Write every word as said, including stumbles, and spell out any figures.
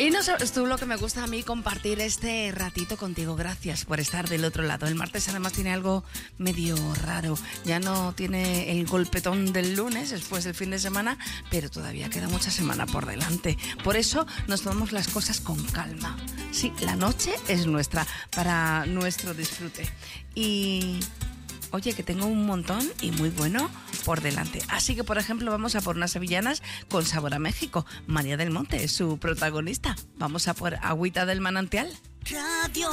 Y no sabes tú lo que me gusta a mí compartir este ratito contigo. Gracias por estar del otro lado. El martes además tiene algo medio raro. Ya no tiene el golpetón del lunes después del fin de semana, pero todavía queda mucha semana por delante. Por eso nos tomamos las cosas con calma. Sí, la noche es nuestra, para nuestro disfrute. Y oye, que tengo un montón y muy bueno por delante. Así que, por ejemplo, vamos a por unas sevillanas con sabor a México. María del Monte es su protagonista. Vamos a por agüita del manantial. Radio